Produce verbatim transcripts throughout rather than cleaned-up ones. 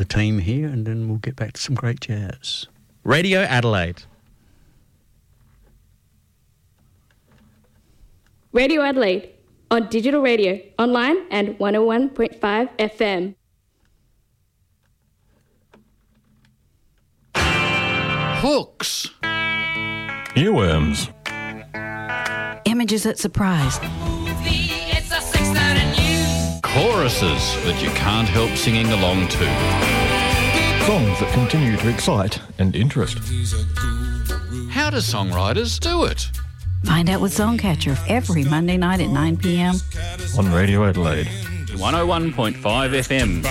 the team here, and then we'll get back to some great jazz. Radio Adelaide. Radio Adelaide, on digital radio, online and one oh one point five F M. Hooks. Earworms. Images that surprise. Choruses that you can't help singing along to. Songs that continue to excite and interest. How do songwriters do it? Find out with Songcatcher every Monday night at nine p.m. on Radio Adelaide. one oh one point five F M.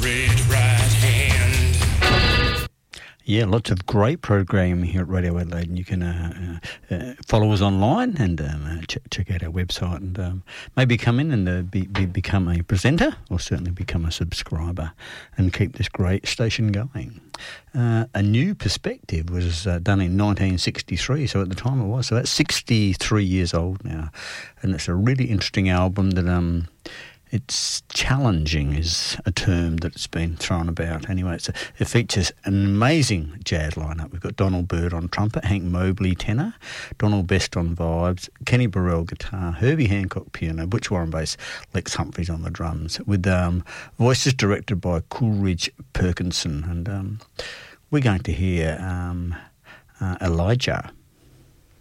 Yeah, lots of great programming here at Radio Adelaide, and you can uh, uh, uh, follow us online and um, uh, ch- check out our website, and um, maybe come in and uh, be, be, become a presenter, or certainly become a subscriber, and keep this great station going. Uh, A New Perspective was uh, done in nineteen sixty-three, so at the time it was, so that's sixty-three years old now, and it's a really interesting album that... Um, It's challenging is a term that's been thrown about. Anyway, it's a, it features an amazing jazz lineup. We've got Donald Byrd on trumpet, Hank Mobley tenor, Donald Best on vibes, Kenny Burrell guitar, Herbie Hancock piano, Butch Warren bass, Lex Humphries on the drums, with um, voices directed by Coolidge Perkinson. And um, we're going to hear um, uh, Elijah